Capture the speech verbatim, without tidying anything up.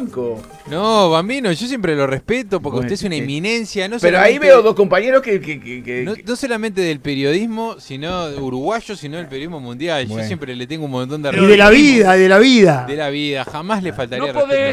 banco. No, Bambino, yo siempre lo respeto porque Bueno, usted es una eh, eminencia. No Pero ahí solamente- veo dos compañeros que... que, que, que- No, no solamente del periodismo, sino uruguayo, sino del periodismo mundial. Bueno. Yo siempre le tengo un montón de Y de la respeto. vida, de la vida. De la vida, jamás le faltaría No podés respeto.